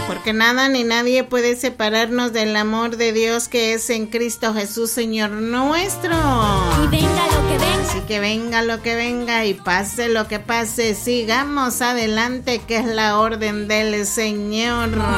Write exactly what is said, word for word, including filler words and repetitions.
Porque nada ni nadie puede separarnos del amor de Dios que es en Cristo Jesús, Señor nuestro. Y venga lo que venga. Así que venga lo que venga y pase lo que pase, sigamos adelante, que es la orden del Señor.